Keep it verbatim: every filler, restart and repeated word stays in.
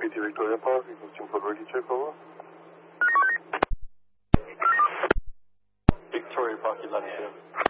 P T Victoria Park, Eagle Team Flight ready, check over. Victoria Park, Atlantic.